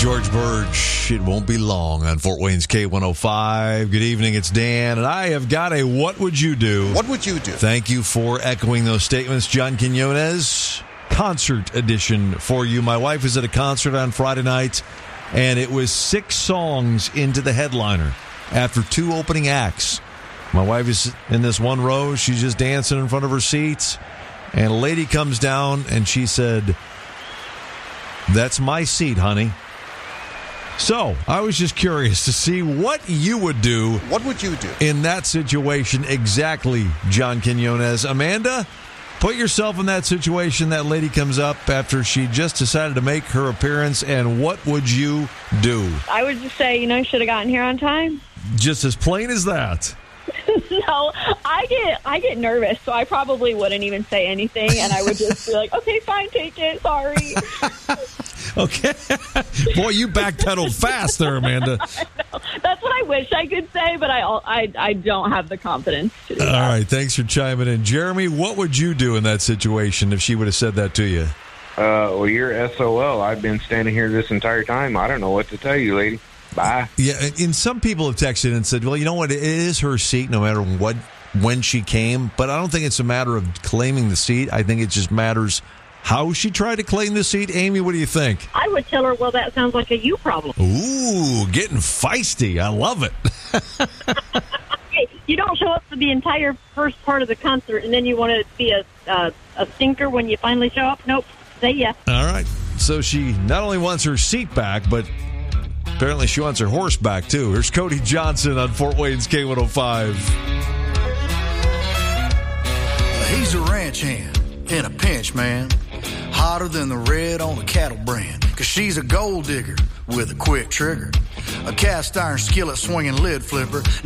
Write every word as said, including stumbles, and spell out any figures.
George Birch, it won't be long on Fort Wayne's K one oh five. Good evening, it's Dan, and I have got a What Would You Do? What would you do? Thank you for echoing those statements, John Quinones. Concert edition for you. My wife was at a concert on Friday night, and it was six songs into the headliner after two opening acts. My wife is in this one row. She's just dancing in front of her seats, and a lady comes down, and she said, "That's my seat, honey." So, I was just curious to see what you would do. What would you do? In that situation, exactly, John Quinones. Amanda, put yourself in that situation. That lady comes up after she just decided to make her appearance, and what would you do? I would just say, you know, should have gotten here on time. Just as plain as that. No, I get I get nervous, so I probably wouldn't even say anything, and I would just be like, okay, fine, take it, sorry. Okay. Boy, you backpedaled fast there, Amanda. I know. That's what I wish I could say, but I, I, I don't have the confidence to do All that. right, thanks for chiming in. Jeremy, what would you do in that situation if she would have said that to you? Uh, well, you're S O L. I've been standing here this entire time. I don't know what to tell you, lady. Bye. Yeah, and some people have texted and said, well, you know what, it is her seat no matter what, when she came, but I don't think it's a matter of claiming the seat. I think it just matters how she tried to claim the seat. Amy, what do you think? I would tell her, well, that sounds like a you problem. Ooh, getting feisty. I love it. Hey, you don't show up for the entire first part of the concert, and then you want to be a, uh, a stinker when you finally show up? Nope. Say yes. All right. So she not only wants her seat back, but apparently she wants her horse back, too. Here's Cody Johnson on Fort Wayne's K one oh five. He's a ranch hand in a pinch, man. Hotter than the red on a cattle brand. Cause she's a gold digger with a quick trigger. A cast iron skillet swinging lid flipper.